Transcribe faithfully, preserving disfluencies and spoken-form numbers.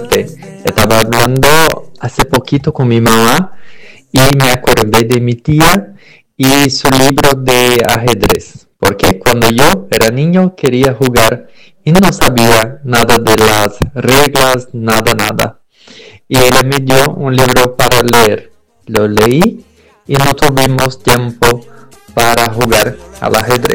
Estaba hablando hace poquito con mi mamá y me acordé de mi tía y su libro de ajedrez, porque cuando yo era niño quería jugar y no sabía nada de las reglas, nada, nada. Y ella me dio un libro para leer. Lo leí y no tuvimos tiempo para jugar al ajedrez.